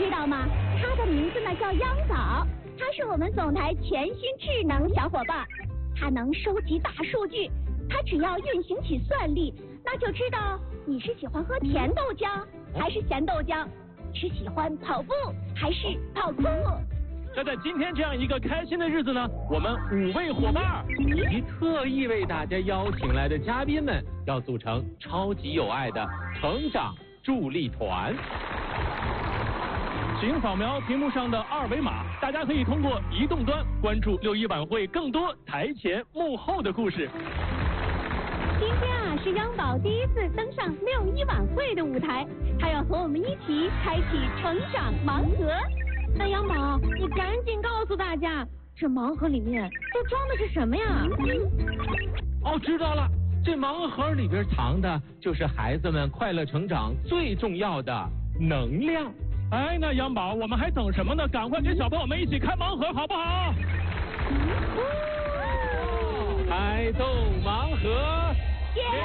知道吗？它的名字呢叫央宝，它是我们总台全新智能小伙伴，它能收集大数据，它只要运行起算力，那就知道你是喜欢喝甜豆浆还是咸豆浆，是喜欢跑步还是跑酷。 那在今天这样一个开心的日子呢，我们5位伙伴以及特意为大家邀请来的嘉宾们，要组成超级有爱的成长助力团。请扫描屏幕上的2维码，大家可以通过移动端关注6·1晚会更多台前幕后的故事。 今天啊，是央宝第一次登上6·1晚会的舞台，他要和我们一起开启成长盲盒。那央宝，你赶紧告诉大家，这盲盒里面都装的是什么呀？ 哦，知道了，这盲盒里边藏的就是孩子们快乐成长最重要的能量。哎，那央宝，我们还等什么呢？赶快跟小朋友们一起开盲盒，好不好？开动盲盒。